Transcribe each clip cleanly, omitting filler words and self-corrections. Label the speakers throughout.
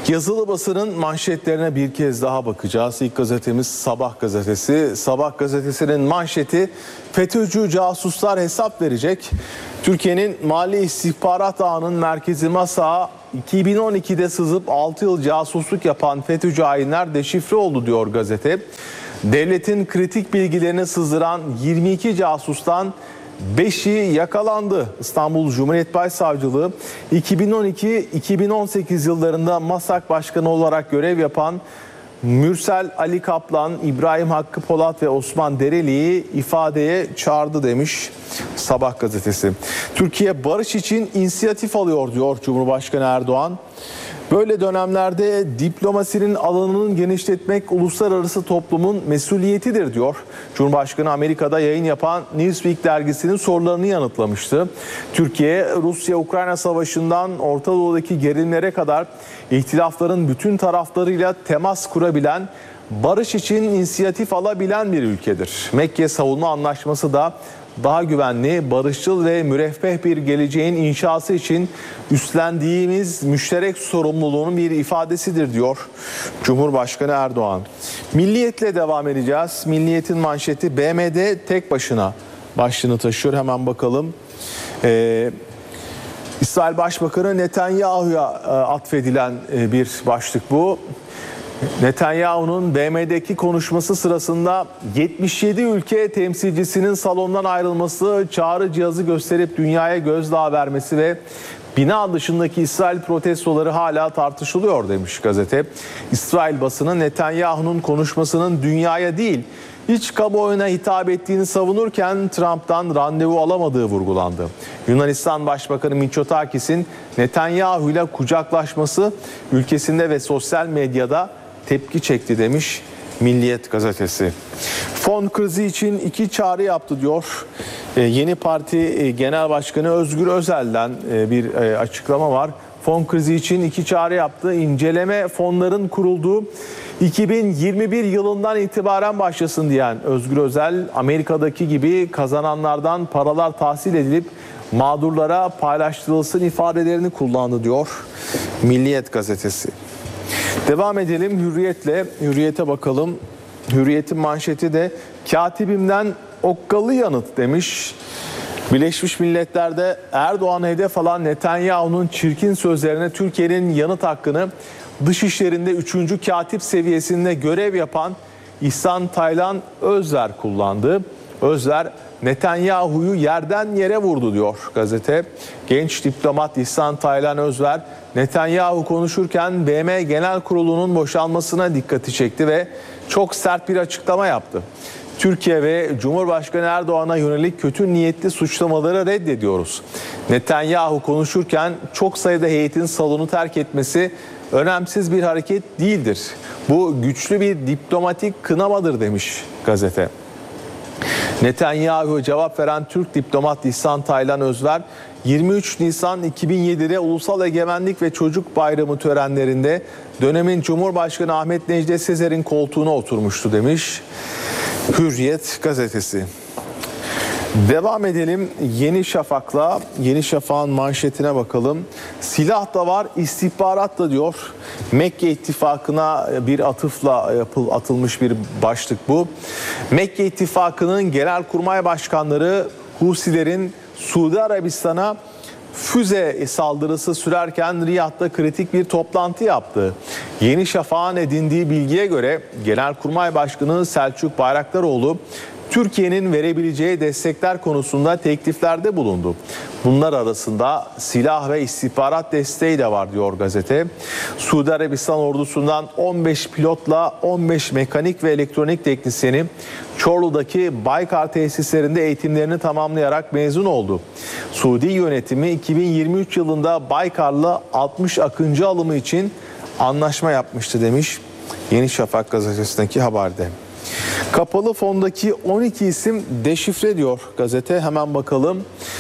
Speaker 1: Yazılı basının manşetlerine bir kez daha bakacağız. İlk gazetemiz Sabah gazetesi. Sabah gazetesinin manşeti: FETÖ'cü casuslar hesap verecek. Türkiye'nin Mali İstihbarat Ağı'nın merkezi MASA'a 2012'de sızıp 6 yıl casusluk yapan FETÖ'cü hainler deşifre oldu diyor gazete. Devletin kritik bilgilerini sızdıran 22 casustan 5'i yakalandı. İstanbul Cumhuriyet Başsavcılığı 2012-2018 yıllarında MASAK Başkanı olarak görev yapan Mürsel Ali Kaplan, İbrahim Hakkı Polat ve Osman Dereli'yi ifadeye çağırdı demiş Sabah gazetesi. Türkiye barış için inisiyatif alıyor diyor Cumhurbaşkanı Erdoğan. Böyle dönemlerde diplomasinin alanını genişletmek uluslararası toplumun mesuliyetidir diyor. Cumhurbaşkanı Amerika'da yayın yapan Newsweek dergisinin sorularını yanıtlamıştı. Türkiye, Rusya-Ukrayna savaşından Orta Doğu'daki gerilimlere kadar ihtilafların bütün taraflarıyla temas kurabilen, barış için inisiyatif alabilen bir ülkedir. Mekke Savunma Anlaşması da daha güvenli, barışçıl ve müreffeh bir geleceğin inşası için üstlendiğimiz müşterek sorumluluğun bir ifadesidir diyor Cumhurbaşkanı Erdoğan. Milliyet'le devam edeceğiz. Milliyet'in manşeti BM'de tek başına başlığını taşıyor. Hemen bakalım. İsrail Başbakanı Netanyahu'ya atfedilen bir başlık bu. Netanyahu'nun BM'deki konuşması sırasında 77 ülke temsilcisinin salondan ayrılması, çağrı cihazı gösterip dünyaya gözdağı vermesi ve bina dışındaki İsrail protestoları hala tartışılıyor demiş gazete. İsrail basını Netanyahu'nun konuşmasının dünyaya değil, iç kamuoyuna hitap ettiğini savunurken Trump'tan randevu alamadığı vurgulandı. Yunanistan Başbakanı Mitsotakis'in Netanyahu ile kucaklaşması ülkesinde ve sosyal medyada tepki çekti demiş Milliyet gazetesi. Fon krizi için 2 çağrı yaptı diyor. Yeni Parti Genel Başkanı Özgür Özel'den bir açıklama var. Fon krizi için 2 çağrı yaptı. İnceleme fonların kurulduğu 2021 yılından itibaren başlasın diyen Özgür Özel, Amerika'daki gibi kazananlardan paralar tahsil edilip mağdurlara paylaştırılsın ifadelerini kullandı diyor Milliyet gazetesi. Devam edelim Hürriyet'le. Hürriyet'e bakalım. Hürriyet'in manşeti de katibimden okkalı yanıt demiş. Birleşmiş Milletler'de Erdoğan'a hedef alan Netanyahu'nun çirkin sözlerine Türkiye'nin yanıt hakkını Dışişleri'nde 3. katip seviyesinde görev yapan İhsan Taylan Özler kullandı. Özler Netanyahu'yu yerden yere vurdu diyor gazete. Genç diplomat İhsan Taylan Özler Netanyahu konuşurken BM Genel Kurulu'nun boşalmasına dikkati çekti ve çok sert bir açıklama yaptı. Türkiye ve Cumhurbaşkanı Erdoğan'a yönelik kötü niyetli suçlamaları reddediyoruz. Netanyahu konuşurken çok sayıda heyetin salonu terk etmesi önemsiz bir hareket değildir. Bu güçlü bir diplomatik kınamadır demiş gazete. Netanyahu'ya cevap veren Türk diplomat İhsan Taylan Özler, 23 Nisan 2007'de Ulusal Egemenlik ve Çocuk Bayramı törenlerinde dönemin Cumhurbaşkanı Ahmet Necdet Sezer'in koltuğuna oturmuştu demiş Hürriyet gazetesi. Devam edelim Yeni Şafak'la. Yeni Şafak'ın manşetine bakalım. Silah da var, istihbarat da diyor. Mekke İttifakı'na bir atıfla atılmış bir başlık bu. Mekke İttifakı'nın genelkurmay başkanları Husilerin Suudi Arabistan'a füze saldırısı sürerken Riyad'da kritik bir toplantı yaptı. Yeni Şafak'ın edindiği bilgiye göre Genelkurmay Başkanı Selçuk Bayraktaroğlu Türkiye'nin verebileceği destekler konusunda tekliflerde bulundu. Bunlar arasında silah ve istihbarat desteği de var diyor gazete. Suudi Arabistan ordusundan 15 pilotla 15 mekanik ve elektronik teknisyeni Çorlu'daki Baykar tesislerinde eğitimlerini tamamlayarak mezun oldu. Suudi yönetimi 2023 yılında Baykar'la 60 Akıncı alımı için anlaşma yapmıştı demiş Yeni Şafak gazetesindeki haberde. Kapalı fondaki 12 isim deşifre diyor gazete. Hemen bakalım.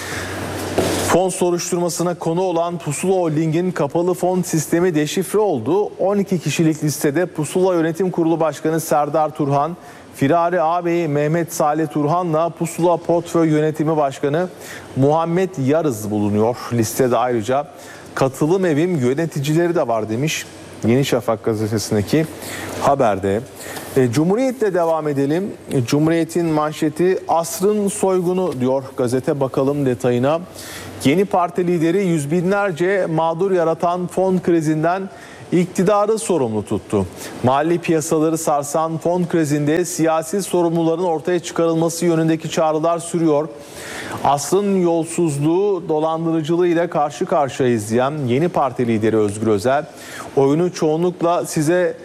Speaker 1: Fon soruşturmasına konu olan Pusula Holding'in kapalı fon sistemi deşifre oldu. 12 kişilik listede Pusula Yönetim Kurulu Başkanı Serdar Turhan, Firari ağabeyi Mehmet Salih Turhan'la Pusula Portföy Yönetimi Başkanı Muhammed Yarız bulunuyor. Listede ayrıca katılım evim yöneticileri de var demiş Yeni Şafak gazetesindeki haberde. Cumhuriyet'le devam edelim. Cumhuriyet'in manşeti asrın soygunu diyor gazete, bakalım detayına. Yeni Parti lideri yüz binlerce mağdur yaratan fon krizinden iktidarı sorumlu tuttu. Mali piyasaları sarsan fon krizinde siyasi sorumluların ortaya çıkarılması yönündeki çağrılar sürüyor. Asrın yolsuzluğu, dolandırıcılığı ile karşı karşıyayız diyen Yeni Parti lideri Özgür Özel, oyunu çoğunlukla size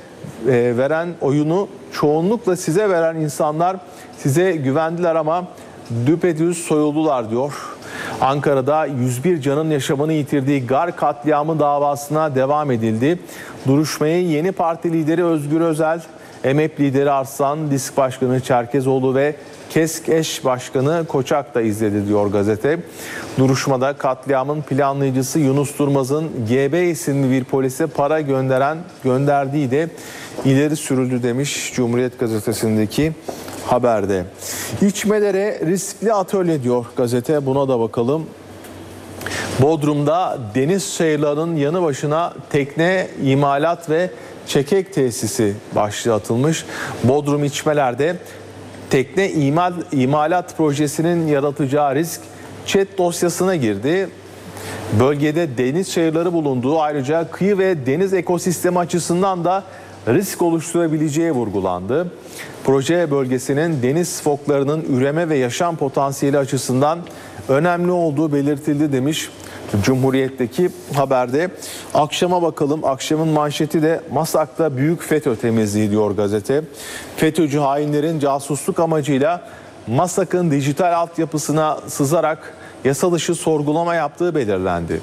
Speaker 1: veren insanlar size güvendiler ama düpedüz soyuldular diyor. Ankara'da 101 canın yaşamını yitirdiği Gar katliamı davasına devam edildi. Duruşmayı Yeni Parti lideri Özgür Özel, EMEP lideri Arslan, DİSK Başkanı Çerkezoğlu ve KESK eş başkanı Koçak da izledi diyor gazete. Duruşmada katliamın planlayıcısı Yunus Durmaz'ın GB isimli bir polise para gönderdiği de ileri sürüldü demiş Cumhuriyet gazetesindeki haberde. İçmelere riskli atölye diyor gazete, buna da bakalım. Bodrum'da deniz şehirlerinin yanı başına tekne imalat ve çekek tesisi başlığı atılmış. Bodrum İçmeler'de tekne imalat projesinin yaratacağı risk chat dosyasına girdi. Bölgede deniz şehirleri bulunduğu, ayrıca kıyı ve deniz ekosistemi açısından da risk oluşturabileceği vurgulandı. Proje bölgesinin deniz foklarının üreme ve yaşam potansiyeli açısından önemli olduğu belirtildi demiş Cumhuriyet'teki haberde. Akşama bakalım. Akşamın manşeti de Masak'ta büyük FETÖ temizliği diyor gazete. FETÖ'cü hainlerin casusluk amacıyla Masak'ın dijital altyapısına sızarak yasa dışı sorgulama yaptığı belirlendi.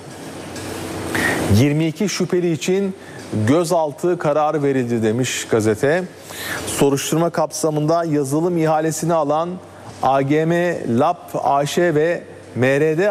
Speaker 1: 22 şüpheli için gözaltı kararı verildi demiş gazete. Soruşturma kapsamında yazılım ihalesini alan AGM Lab AŞ ve MRD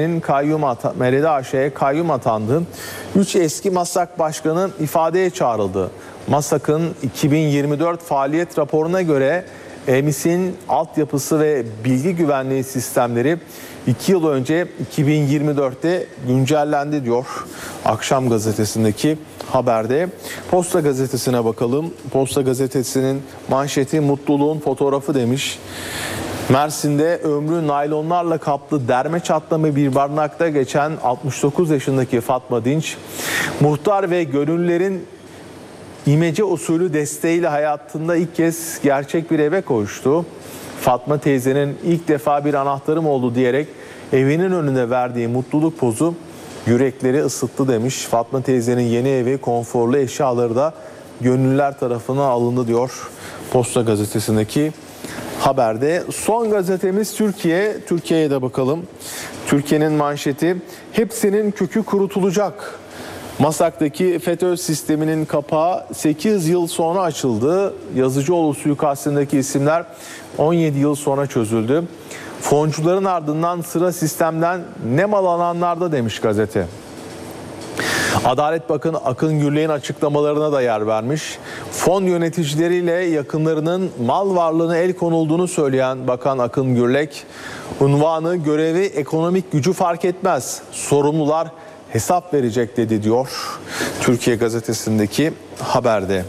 Speaker 1: AŞ'ye kayyum atandı. 3 eski Masak başkanı ifadeye çağrıldı. Masak'ın 2024 faaliyet raporuna göre EMİS'in altyapısı ve bilgi güvenliği sistemleri 2 yıl önce 2024'te güncellendi diyor Akşam gazetesindeki haberde. Posta gazetesine bakalım. Posta gazetesinin manşeti mutluluğun fotoğrafı demiş. Mersin'de ömrü naylonlarla kaplı derme çatlama bir barınakta geçen 69 yaşındaki Fatma Dinç, muhtar ve gönüllülerin imece usulü desteğiyle hayatında ilk kez gerçek bir eve kavuştu. Fatma teyzenin ilk defa bir anahtarım oldu diyerek evinin önünde verdiği mutluluk pozu yürekleri ısıttı demiş. Fatma teyzenin yeni evi, konforlu eşyaları da gönüllüler tarafından alındı diyor Posta gazetesindeki haberde. Son gazetemiz Türkiye. Türkiye'ye de bakalım. Türkiye'nin manşeti hepsinin kökü kurutulacak. Masak'taki FETÖ sisteminin kapağı 8 yıl sonra açıldı. Yazıcıoğlu suikastindeki isimler 17 yıl sonra çözüldü. Foncuların ardından sıra sistemden nemalananlarda demiş gazete. Adalet Bakanı Akın Gürlek'in açıklamalarına da yer vermiş. Fon yöneticileriyle yakınlarının mal varlığına el konulduğunu söyleyen Bakan Akın Gürlek, unvanı, görevi, ekonomik gücü fark etmez. Sorumlular hesap verecek dedi diyor Türkiye gazetesindeki haberde.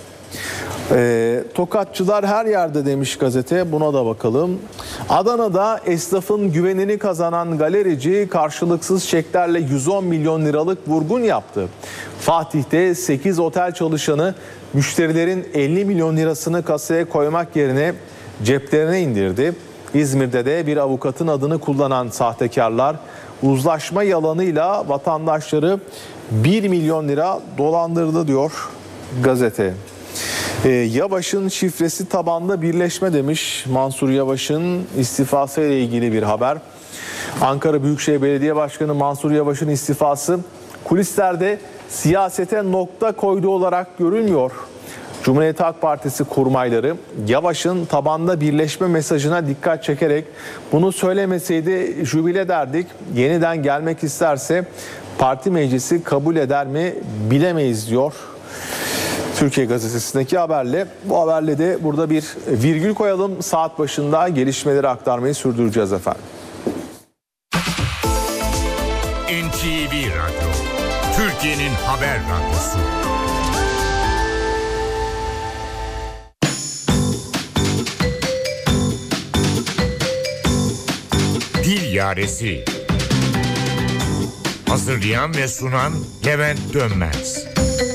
Speaker 1: Tokatçılar her yerde demiş gazete, buna da bakalım. Adana'da esnafın güvenini kazanan galerici karşılıksız çeklerle 110 milyon liralık vurgun yaptı. Fatih'te 8 otel çalışanı müşterilerin 50 milyon lirasını kasaya koymak yerine ceplerine indirdi. İzmir'de de bir avukatın adını kullanan sahtekarlar uzlaşma yalanıyla vatandaşları 1 milyon lira dolandırdı diyor gazete. Yavaş'ın şifresi tabanda birleşme demiş. Mansur Yavaş'ın istifası ile ilgili bir haber. Ankara Büyükşehir Belediye Başkanı Mansur Yavaş'ın istifası kulislerde siyasete nokta koyduğu olarak görülmüyor. Cumhuriyet Halk Partisi kurmayları Yavaş'ın tabanda birleşme mesajına dikkat çekerek bunu söylemeseydi jübile derdik, yeniden gelmek isterse parti meclisi kabul eder mi bilemeyiz diyor Türkiye gazetesindeki haberle. Bu haberle de burada bir virgül koyalım. Saat başında gelişmeleri aktarmayı sürdüreceğiz efendim.
Speaker 2: NTV Radyo, Türkiye'nin haber radyosu. Dil Yaresi. Hazırlayan ve sunan Levent Dönmez.